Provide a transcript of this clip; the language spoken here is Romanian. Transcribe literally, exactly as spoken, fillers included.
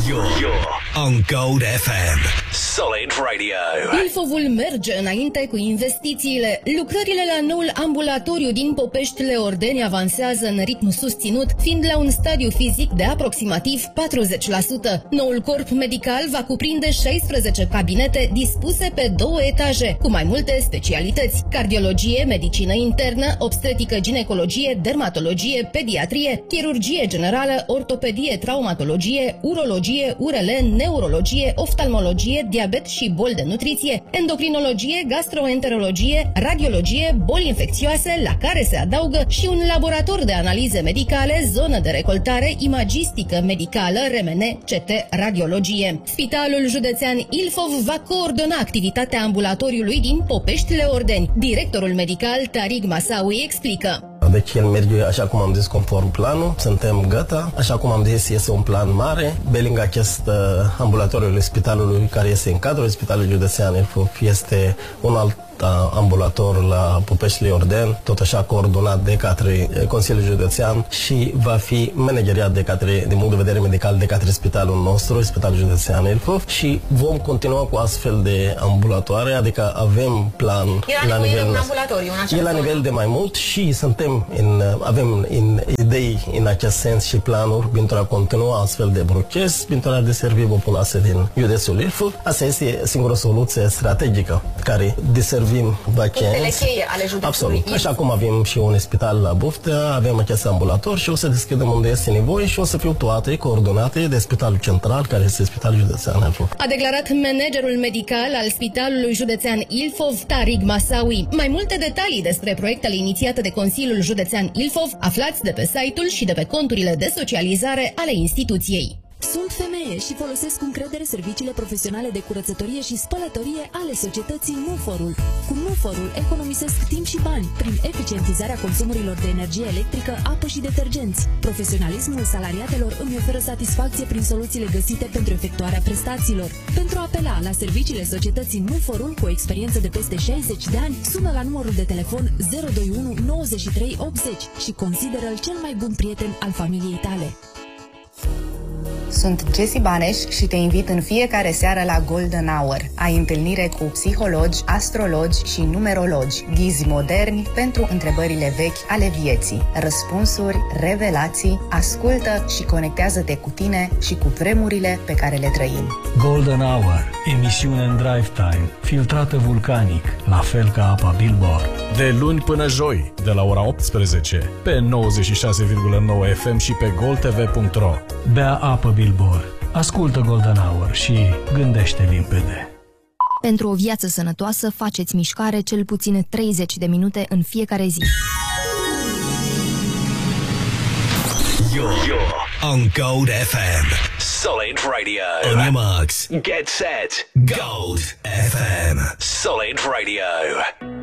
You're, you're on Gold F M. Solid Radio. Ilfovul merge înainte cu investițiile. Lucrările la noul ambulatoriu din Popești-Leordeni avansează în ritm susținut, fiind la un stadiu fizic de aproximativ patruzeci la sută. Noul corp medical va cuprinde șaisprezece cabinete dispuse pe două etaje, cu mai multe specialități: cardiologie, medicină internă, obstetrică, ginecologie, dermatologie, pediatrie, chirurgie generală, ortopedie, traumatologie, urologie, U R L, neurologie, oftalmologie, diabet și boli de nutriție, endocrinologie, gastroenterologie, radiologie, boli infecțioase, la care se adaugă și un laborator de analize medicale, zonă de recoltare, imagistică medicală, R M N, C T, radiologie. Spitalul județean Ilfov va coordona activitatea ambulatoriului din Popești-Leordeni. Directorul medical Tarig Masawi explică. Deci el merge, așa cum am zis, conform planul, suntem gata. Așa cum am zis, este un plan mare. Pe lângă acest uh, ambulatoriul spitalului care este în cadrul Spitalului Județean Ilfov, este un alt ambulator la Popești-Leordeni, tot așa coordonat de către Consiliul Județean și va fi manageriat de către, din punct de vedere medical, de către spitalul nostru, Spitalul Județean Ilfov, și vom continua cu astfel de ambulatoare, adică avem plan e la, la nivel un ambulatoriu, în e la nivel de mai mult și suntem în, avem în idei în acest sens și planuri pentru a continua astfel de proces, pentru a deservi populația din județul Ilfov. Asta este singura soluție strategică care deservi punctele cheie ale județului. Absolut. Așa cum avem și un spital la Buftea, avem acest ambulator și o să deschidem unde este nevoie și o să fiu toate coordonate de Spitalul Central, care este Spitalul Județean Ilfov. A declarat managerul medical al Spitalului Județean Ilfov, Tarig Masawi. Mai multe detalii despre proiectele inițiate de Consiliul Județean Ilfov aflați de pe site-ul și de pe conturile de socializare ale instituției. Sunt femeie și folosesc cu încredere serviciile profesionale de curățătorie și spălătorie ale societății Nuforul. Cu Nuforul economisesc timp și bani prin eficientizarea consumurilor de energie electrică, apă și detergenți. Profesionalismul salariatelor îmi oferă satisfacție prin soluțiile găsite pentru efectuarea prestațiilor. Pentru a apela la serviciile societății Nuforul cu o experiență de peste șaizeci de ani, sună la numărul de telefon zero doi unu nouăzeci și trei optzeci și consideră-l cel mai bun prieten al familiei tale. Sunt Jessie Baneș și te invit în fiecare seară la Golden Hour. Ai întâlnire cu psihologi, astrologi și numerologi, ghizi moderni pentru întrebările vechi ale vieții, răspunsuri, revelații. Ascultă și conectează-te cu tine și cu vremurile pe care le trăim. Golden Hour, emisiune în drive time, filtrată vulcanic, la fel ca apa Billboard. De luni până joi, de la ora optsprezece, pe nouăzeci și șase virgulă nouă F M și pe gold t v punct ro. Bea apă Billboard, ascultă Golden Hour și gândește limpede. Pentru o viață sănătoasă, faceți mișcare cel puțin treizeci de minute în fiecare zi. You're, you're on Gold F M. Solid Radio. On your marks. Get set. Gold F M. Solid Radio.